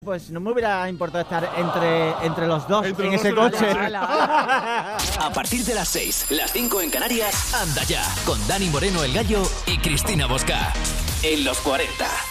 Pues no me hubiera importado estar entre los dos Entre en los ese dos coche. A partir de las 6, las 5 en Canarias, Anda Ya, con Dani Moreno el Gallo y Cristina Bosca. En los 40.